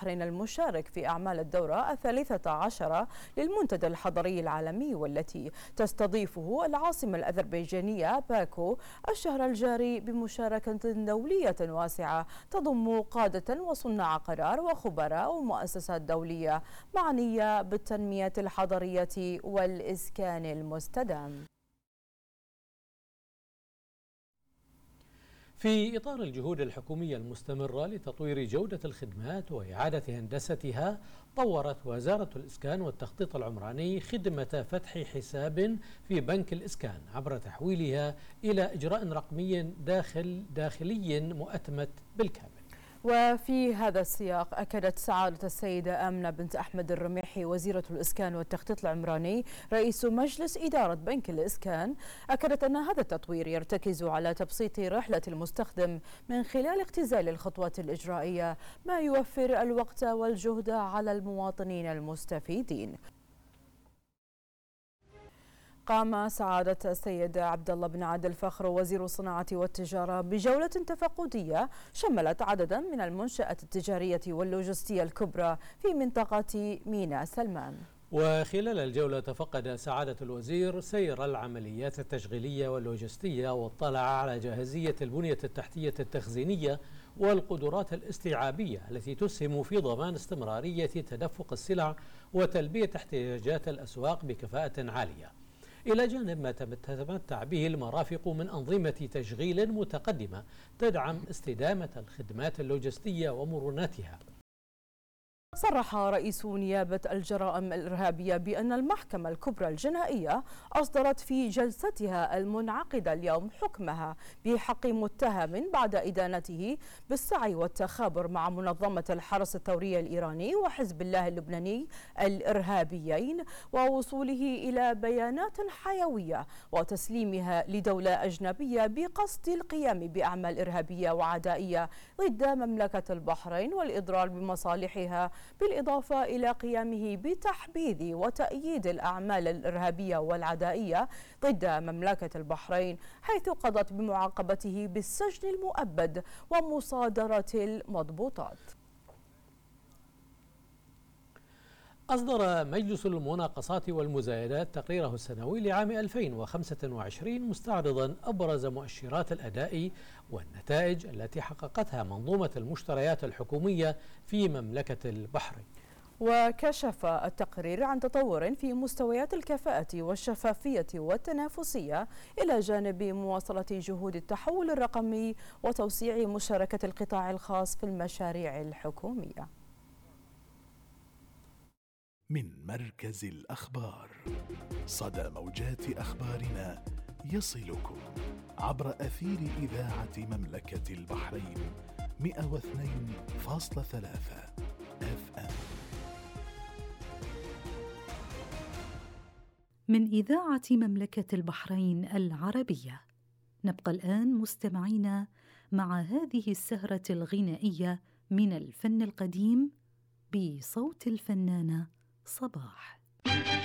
البحرين المشارك في أعمال الدورة 13 للمنتدى الحضري العالمي، والتي تستضيفه العاصمة الأذربيجانية باكو الشهر الجاري، بمشاركة دولية واسعة تضم قادة وصناع قرار وخبراء ومؤسسات دولية معنية بالتنمية الحضرية والإسكان المستدام. في إطار الجهود الحكومية المستمرة لتطوير جودة الخدمات وإعادة هندستها، طورت وزارة الإسكان والتخطيط العمراني خدمة فتح حساب في بنك الإسكان عبر تحويلها إلى إجراء رقمي داخلي مؤتمت بالكامل. وفي هذا السياق أكدت سعادة السيدة آمنة بنت أحمد الرميحي وزيرة الإسكان والتخطيط العمراني رئيس مجلس إدارة بنك الإسكان، أكدت أن هذا التطوير يرتكز على تبسيط رحلة المستخدم من خلال اختزال الخطوات الإجرائية، ما يوفر الوقت والجهد على المواطنين المستفيدين. قام سعادة السيد عبد الله بن عادل فخر وزير الصناعة والتجارة بجولة تفقدية شملت عددا من المنشآت التجارية واللوجستية الكبرى في منطقة ميناء سلمان. وخلال الجولة تفقد سعادة الوزير سير العمليات التشغيلية واللوجستية، واطلع على جاهزية البنية التحتية التخزينية والقدرات الاستيعابية التي تسهم في ضمان استمرارية تدفق السلع وتلبية احتياجات الأسواق بكفاءة عالية، إلى جانب ما تتمتع به المرافق من أنظمة تشغيل متقدمة تدعم استدامة الخدمات اللوجستية ومرونتها. صرح رئيس نيابة الجرائم الإرهابية بأن المحكمة الكبرى الجنائية أصدرت في جلستها المنعقدة اليوم حكمها بحق متهم بعد إدانته بالسعي والتخابر مع منظمة الحرس الثوري الإيراني وحزب الله اللبناني الإرهابيين، ووصوله إلى بيانات حيوية وتسليمها لدولة أجنبية بقصد القيام بأعمال إرهابية وعدائية ضد مملكة البحرين والإضرار بمصالحها، بالإضافة إلى قيامه بتحبيذ وتأييد الأعمال الإرهابية والعدائية ضد مملكة البحرين، حيث قضت بمعاقبته بالسجن المؤبد ومصادرة المضبوطات. أصدر مجلس المناقصات والمزايدات تقريره السنوي لعام 2025 مستعرضا أبرز مؤشرات الأداء والنتائج التي حققتها منظومة المشتريات الحكومية في مملكة البحرين. وكشف التقرير عن تطور في مستويات الكفاءة والشفافية والتنافسية، إلى جانب مواصلة جهود التحول الرقمي وتوسيع مشاركة القطاع الخاص في المشاريع الحكومية. من مركز الأخبار، صدى موجات أخبارنا يصلكم عبر أثير إذاعة مملكة البحرين 102.3 FM. من إذاعة مملكة البحرين العربية، نبقى الآن مستمعين مع هذه السهرة الغنائية من الفن القديم بصوت الفنانة صباح.